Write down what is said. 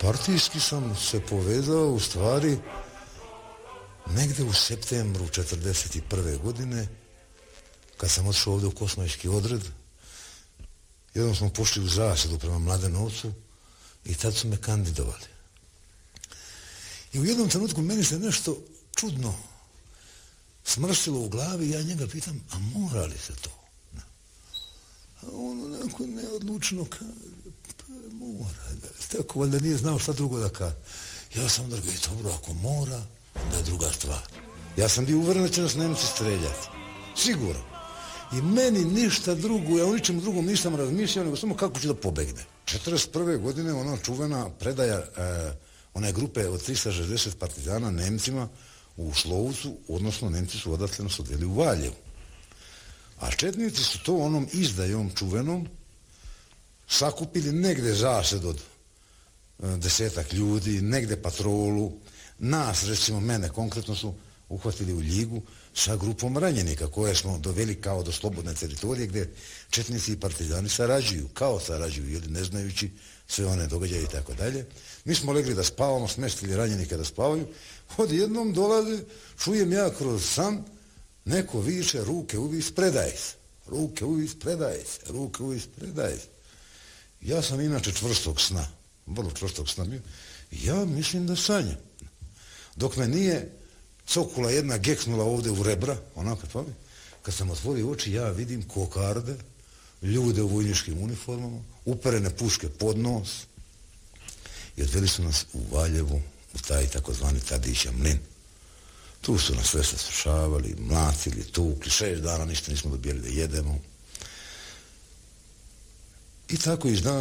partijski sam se povezao u stvari negde u septembru 1941. godine, kad sam otišao ovdje u Kosmajski odred. Jednom smo pošli u zasedu prema Mladenovcu i tad su me kandidovali. I u jednom trenutku meni se nešto čudno smrsilo u glavi i ja njega pitam, a mora li se to? A on onako neodlučno kaže, pa mora. Tako valjda nije znao šta drugo da kaže. Ja sam da rekao, dobro, ako mora, da je druga stvar. Ja sam bio uveren da će nas Nemci streljati. Sigurno. I meni ništa drugo, ja o ničem drugom nisam razmišljao, nego samo kako ću da pobegne. 1941. godine ona čuvena predaja one grupe od 360 partizana Nemcima u Šlovcu, odnosno Nemci su odatle nas odveli u Valjevu. A četnici su to onom izdajom čuvenom sakupili negde zased od 10 ljudi, negde patrolu. Nas, recimo mene, konkretno su uhvatili u Ljigu sa grupom ranjenika koje smo doveli kao do slobodne teritorije gdje četnici i partizani sarađuju, ili ne znajući sve one događaje i tako dalje. Mi smo legli da spavamo, smestili ranjenika da spavaju. Odjednom dolaze, čujem ja kroz san, neko viče, ruke uvis, predaj se. Ruke uvis, predaj se. Ruke uvis, predaj se. Ja sam inače čvrstog sna, vrlo čvrstog sna bio. Ja mislim da sanjam. Dok me nije cokula jedna geksnula ovdje u rebra, onako to mi, kad sam otvorio oči, ja vidim kokarde, ljude u vojničkim uniformama, uperene puške pod nos i odveli su nas u Valjevu, u taj takozvani Tadića mlin. Tu su nas sve saslušavali, mlatili, tukli, 6 dana ništa nismo dobijeli da jedemo. I tako iz dana